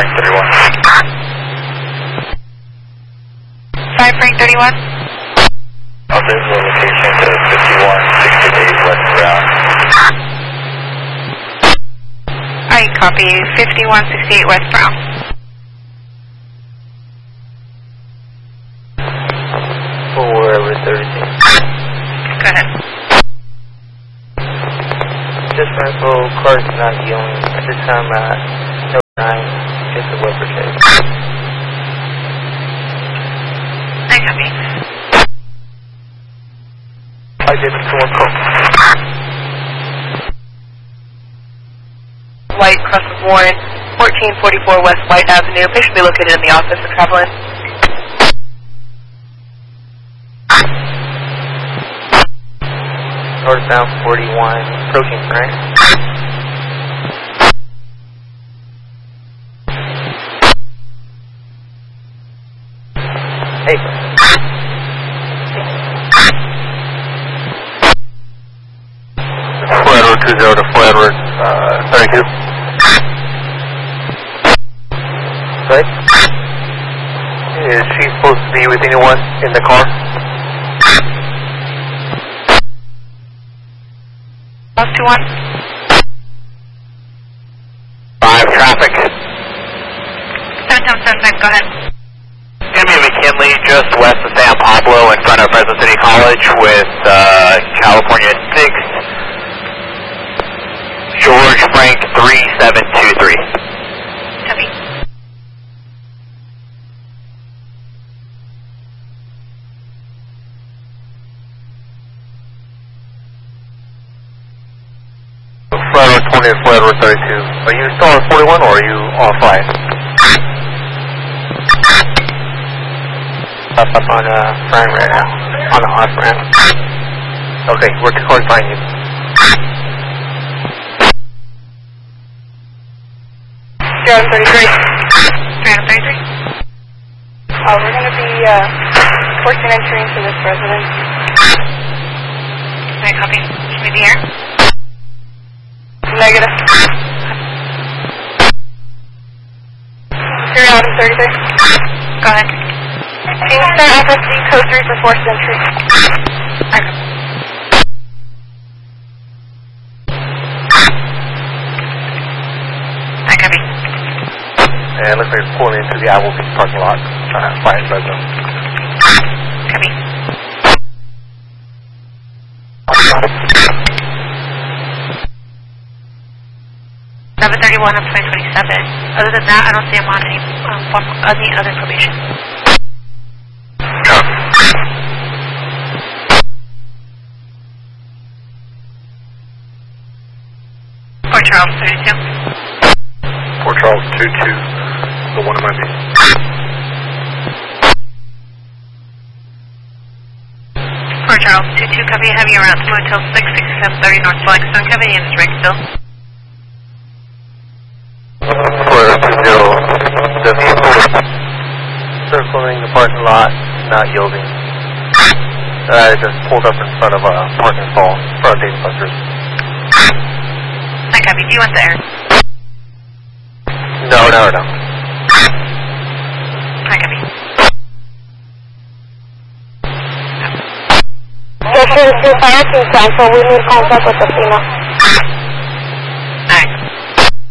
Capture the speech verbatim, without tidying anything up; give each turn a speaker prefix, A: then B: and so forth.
A: Frank thirty-one.
B: five Frank thirty-one.
A: I'll send the location to fifty-one sixty-eight West Brown.
B: Alright, copy. fifty-one sixty-eight West Brown.
A: Forever thirty-two.
B: Go ahead.
A: This rental car is not dealing. At this time, uh, no nine, just a web check.
B: I copy.
A: I did two one call.
B: White, cross of Warren, fourteen forty-four West White Avenue. Patient be located in the office of traveling.
A: Northbound forty-one, approaching Frank. Hey. Four Edward two zero to four Edward, uh, thirty-two. Right? Is she supposed to be with anyone in the car?
B: Plus two one.
A: Five traffic.
B: seven seven seven five, go ahead.
A: Jimmy McKinley, just west of San Pablo, in front of Fresno City College, with uh, California six, George Frank three seven two three.
B: Copy.
A: Flyover twenty to Flyover thirty-two. Are you still on forty-one or are you offline? Up, up on uh, Fran right now. On the off ramp. Okay, we're too close behind you.
B: three thirty-three. three thirty-three. Uh, we're going to be uh, forcing entry into this residence. Alright, copy. Should we be here? Negative. Zero out of thirty-three. Go ahead. Can you start F S D code three for forced entry? Okay. I copy.
A: And it looks like it's pulling into the Applebee's parking lot, trying to find Fresno.
B: Copy. seven thirty-one up twenty twenty-seven. Other than that, I don't see him on any, um, form, any other probation. Port Charles, thirty-two.
A: Port Charles two two, the one of my name.
B: Port Charles, two two, copy, heavy around to Motel six, sixty-seven thirty North Flagstone, copy, and it's Rickville.
A: Four two zero, the vehicle circling the parking lot, not yielding. Uh, it just pulled up in front of a parking stall, in front of Dave Buster's.
B: I copy, do you want the air?
A: No, no, no.
B: I copy.
C: Station two fire team cancel, we need contact with the female.